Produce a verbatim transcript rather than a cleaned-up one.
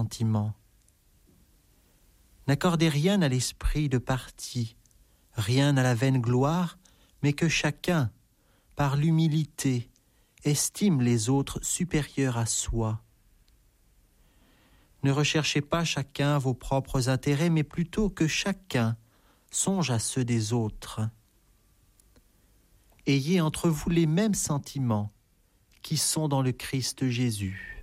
sentiments. N'accordez rien à l'esprit de parti, rien à la vaine gloire, mais que chacun, par l'humilité, estime les autres supérieurs à soi. Ne recherchez pas chacun vos propres intérêts, mais plutôt que chacun songe à ceux des autres. Ayez entre vous les mêmes sentiments qui sont dans le Christ Jésus.